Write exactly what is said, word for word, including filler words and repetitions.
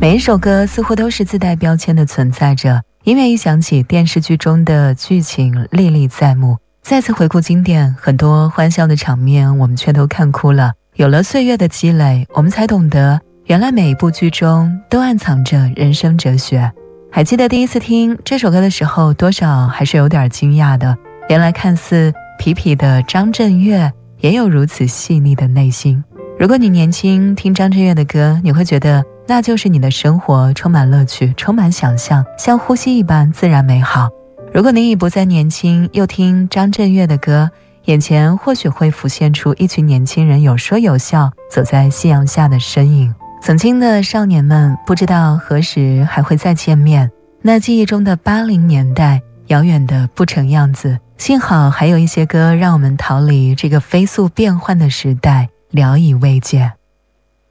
每一首歌似乎都是自带标签的存在着，音乐一响起，电视剧中的剧情历历在目。再次回顾经典，很多欢笑的场面我们却都看哭了。有了岁月的积累，我们才懂得原来每一部剧中都暗藏着人生哲学。还记得第一次听这首歌的时候，多少还是有点惊讶的，原来看似痞痞的张震岳也有如此细腻的内心。如果你年轻听张震岳的歌，你会觉得那就是你的生活充满乐趣，充满想象，像呼吸一般自然美好。如果你已不再年轻，又听张震岳的歌，眼前或许会浮现出一群年轻人有说有笑走在夕阳下的身影。曾经的少年们不知道何时还会再见面，那记忆中的八零年代遥远的不成样子。幸好还有一些歌让我们逃离这个飞速变换的时代，聊以慰藉。